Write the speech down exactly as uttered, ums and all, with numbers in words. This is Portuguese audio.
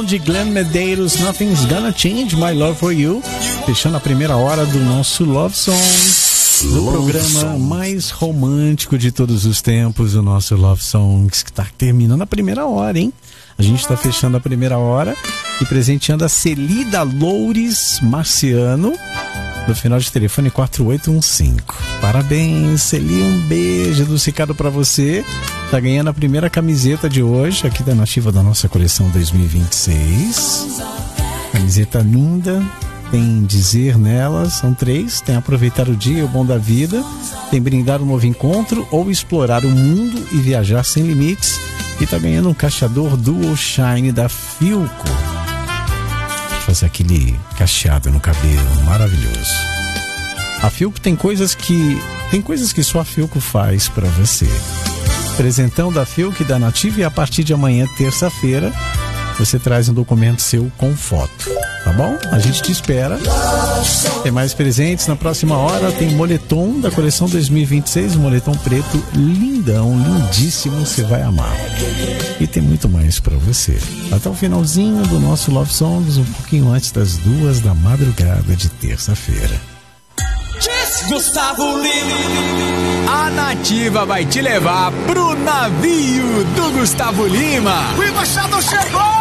De Glenn Medeiros, Nothing's Gonna Change My Love For You, fechando a primeira hora do nosso Love Songs, do programa mais romântico de todos os tempos, o nosso Love Songs, que está terminando a primeira hora, hein? A gente está fechando a primeira hora e presenteando a Celida Loures Marciano, do final de telefone quatro oito um cinco. Parabéns, Celi, um beijo do Cicado pra você. Tá ganhando a primeira camiseta de hoje, aqui da nativa da nossa coleção dois mil e vinte e seis. Camiseta linda, tem dizer nela, são três. Tem aproveitar o dia e o bom da vida, tem brindar um novo encontro ou explorar o mundo e viajar sem limites. E tá ganhando um cacheador Dual Shine da Filco. Fazer aquele cacheado no cabelo, maravilhoso. A Filco tem coisas que tem coisas que só a Filco faz pra você. Presentão da Filco e da Nativa, e a partir de amanhã, terça-feira, você traz um documento seu com foto, tá bom? A gente te espera. Tem mais presentes na próxima hora. Tem moletom da coleção dois mil e vinte e seis, um moletom preto lindão, lindíssimo, você vai amar. E tem muito mais pra você. Até o finalzinho do nosso Love Songs, um pouquinho antes das duas da madrugada de terça-feira. Gustavo Lima, a Nativa vai te levar pro navio do Gustavo Lima. O embaixador chegou!